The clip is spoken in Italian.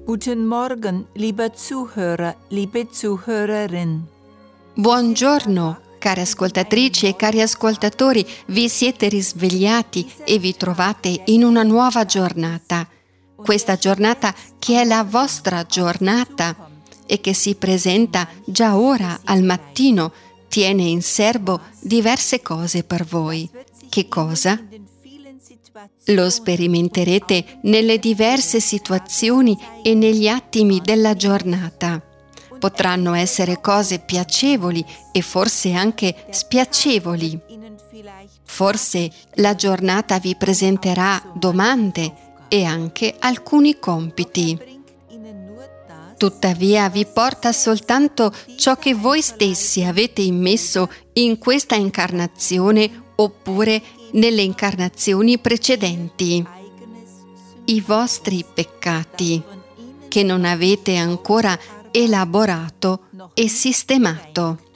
Guten Morgen, lieber Zuhörer, liebe Zuhörerin. Buongiorno, cari ascoltatrici e cari ascoltatori, vi siete risvegliati e vi trovate in una nuova giornata. Questa giornata che è la vostra giornata e che si presenta già ora al mattino tiene in serbo diverse cose per voi. Che cosa? Lo sperimenterete nelle diverse situazioni e negli attimi della giornata. Potranno essere cose piacevoli e forse anche spiacevoli. Forse la giornata vi presenterà domande e anche alcuni compiti. Tuttavia vi porta soltanto ciò che voi stessi avete immesso in questa incarnazione oppure nelle incarnazioni precedenti. I vostri peccati che non avete ancora elaborato e sistemato.